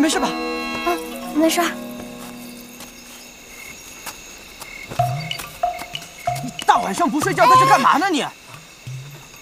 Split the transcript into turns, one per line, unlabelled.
没事吧？
啊，没事。
你大晚上不睡觉在这干嘛呢你？